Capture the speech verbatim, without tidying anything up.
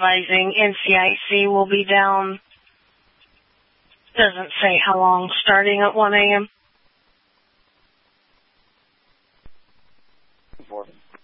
advising N C I C will be down. Doesn't say how long, starting at one a.m. Four.